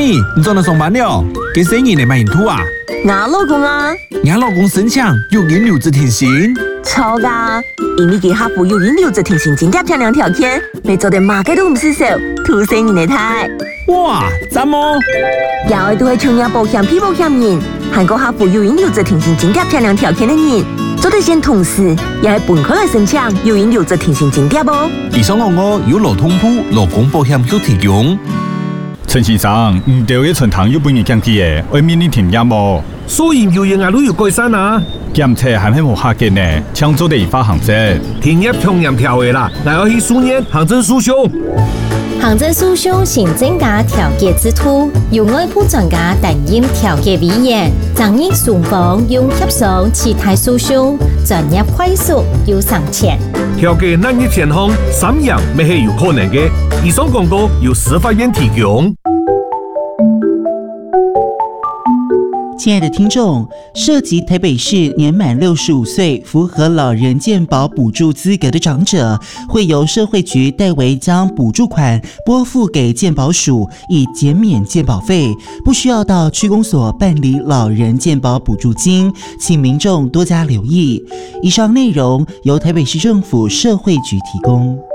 你做哪上班了？给生意你买土啊？ 我老公啊， 你老公申请有引流资停薪？ 错噶，因为给客户有引流资停薪津贴漂亮条件，你做的马个都唔是手，土生人的态。 哇，怎么？ 要都系从业保险批保险人，韩国客户有引流资停薪津贴漂亮条件的人，做得先同时也系本科来申请有引流资停薪津贴啵。 以上我有劳通铺劳工保险局提供。 陈先生，唔对嘅存堂有半年降低嘅，外面你停业冇？ 所以有嘢都要改善啊！ 检测係咪冇客嘅呢？搶做地法行政， 停業強嚴條嘅啦，嚟我去書念行政訴訟。 行政訴訟行政加調解之途，由外部專家擔任調解委員，爭議雙方用協商其他訴訟，專業快速又省錢。 調解難以前行，3樣未係有可能嘅。以上廣告由司法院提供。 亲爱的听众，涉及台北市年满65岁、符合老人健保补助资格的长者，会由社会局代为将补助款拨付给健保署，以减免健保费，不需要到区公所办理老人健保补助金，请民众多加留意。以上内容由台北市政府社会局提供。